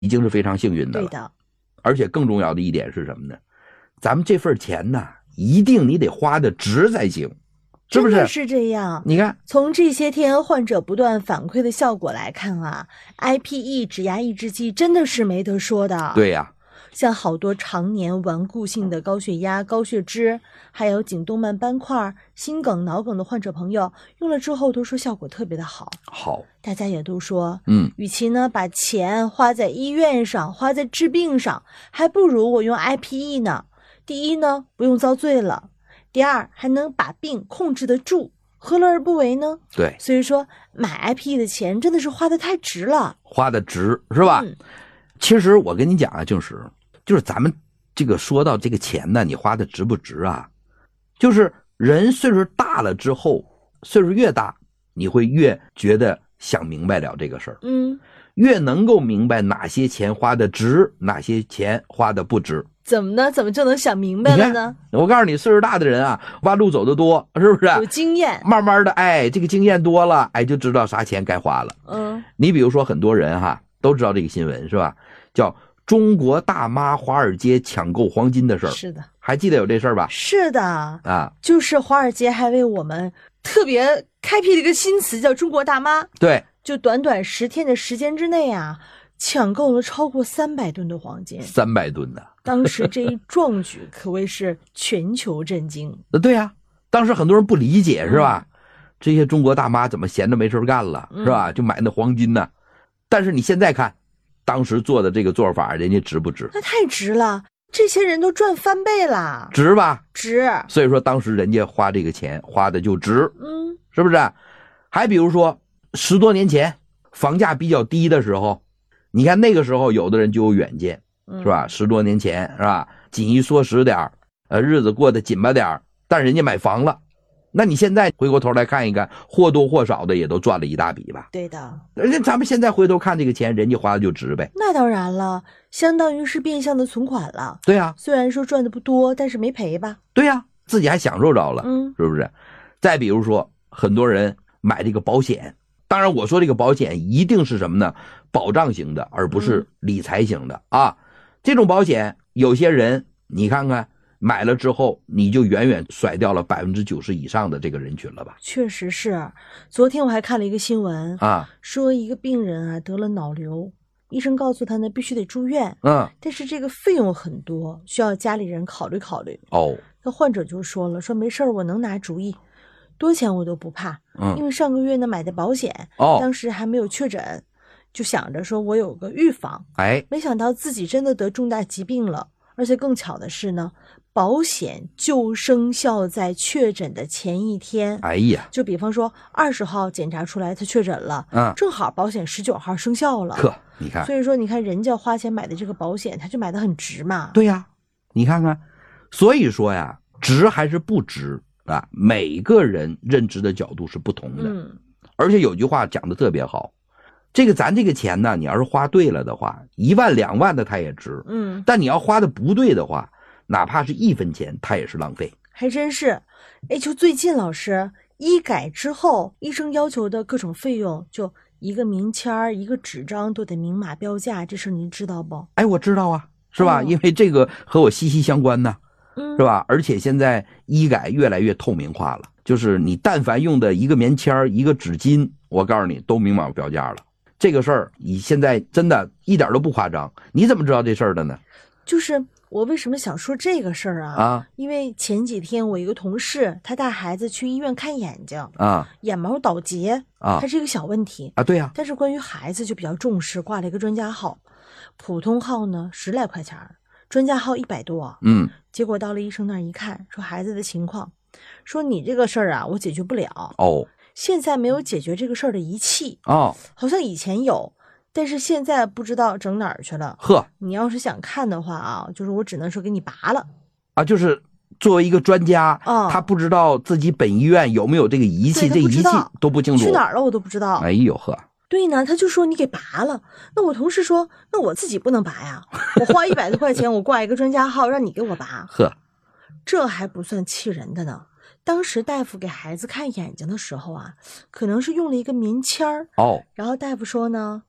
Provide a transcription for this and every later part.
已经是非常幸运的了。 对的。 而且更重要的一点是什么呢？咱们这份钱呢，一定你得花的值才行，是不是？ 真的是这样。 你看， 从这些天患者不断反馈的效果来看啊 ，IPE 指压抑制剂真的是没得说的。 对呀， 像好多常年顽固性的高血压、高血脂，还有颈动脉斑块、心梗、脑梗的患者朋友，用了之后都说效果特别的好。 好， 大家也都说， 与其呢把钱花在医院上，花在治病上，还不如我用 IPE 呢。第一呢，不用遭罪了；第二，还能把病控制得住，何乐而不为呢？ 对， 所以说买 IPE 的钱真的是花得太值了， 花的值是吧？其实我跟你讲啊，就是咱们这个说到这个钱呢，你花的值不值啊？就是人岁数大了之后，岁数越大，你会越觉得想明白了这个事儿，越能够明白哪些钱花的值，哪些钱花的不值。 怎么呢？怎么就能想明白了呢？ 我告诉你，岁数大的人啊，弯路走得多，是不是？ 有经验， 慢慢的，这个经验多了，就知道啥钱该花了。你比如说很多人都知道这个新闻是吧？叫中国大妈华尔街抢购黄金的事儿。 是的， 还记得有这事儿吧？ 是的就是华尔街还为我们特别开辟了一个新词，叫中国大妈。 对， 就短短10天的时间之内抢购了超过300吨的黄金 ，300吨呢！ 当时这一壮举可谓是全球震惊。 对呀，当时很多人不理解是吧？这些中国大妈怎么闲着没事干了是吧？就买那黄金呢？但是你现在看，当时做的这个做法，人家值不值？ 那太值了，这些人都赚翻倍了， 值吧？ 值。 所以说当时人家花这个钱花的就值，是不是？还比如说10多年前房价比较低的时候，你看那个时候有的人就有远见，是吧？10多年前是吧？紧衣缩食点日子过得紧巴点但是人家买房了。那你现在回过头来看一看，或多或少的也都赚了一大笔吧？ 对的。 人家咱们现在回头看这个钱，人家花的就值呗。 那当然了，相当于是变相的存款了。 对呀， 虽然说赚的不多，但是没赔吧？ 对呀，自己还享受着了，是不是？再比如说，很多人买这个保险，当然我说这个保险一定是什么呢？保障型的，而不是理财型的这种保险，有些人你看看买了之后，你就远远甩掉了90%以上的这个人群了吧？ 确实是。昨天我还看了一个新闻说一个病人得了脑瘤，医生告诉他呢必须得住院，但是这个费用很多，需要家里人考虑考虑。那患者就说了，说没事我能拿主意，多钱我都不怕，因为上个月呢买的保险，当时还没有确诊，就想着说我有个预防，没想到自己真的得重大疾病了，而且更巧的是呢，保险就生效在确诊的前一天。就比方说20号检查出来他确诊了，正好保险19号生效了。 你看， 所以说你看人家花钱买的这个保险，他就买的很值嘛。 对呀，你看看，所以说呀，值还是不值每个人认知的角度是不同的。而且有句话讲的特别好，咱这个钱呢，你要是花对了的话，1万2万的它也值，但你要花的不对的话，哪怕是1分钱它也是浪费。 还真是。就最近老师医改之后，医生要求的各种费用，就一个名签一个纸张都得明码标价，这事您知道不？ 我知道啊，是吧？因为这个和我息息相关呢，是吧？而且现在医改越来越透明化了，就是你但凡用的一个棉签一个纸巾，我告诉你都明码标价了。这个事儿你现在真的一点都不夸张。你怎么知道这事儿的呢？ 就是我为什么想说这个事儿因为前几天我一个同事，他带孩子去医院看眼睛眼毛倒结它是一个小问题对呀。 但是关于孩子就比较重视，挂了一个专家号，普通号呢10来块钱，专家号100多。结果到了医生那儿一看，说孩子的情况，说你这个事儿我解决不了。现在没有解决这个事儿的仪器好像以前有，但是现在不知道整哪儿去了。你要是想看的话就是我只能说给你拔了就是作为一个专家他不知道自己本医院有没有这个仪器，这仪器都不清楚， 去哪儿了我都不知道。对呢，他就说你给拔了。那我同事说，那我自己不能拔呀，我花100多块钱我挂一个专家号让你给我拔。这还不算气人的呢。当时大夫给孩子看眼睛的时候可能是用了一个棉签然后大夫说呢，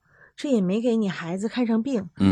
这也没给你孩子看上病。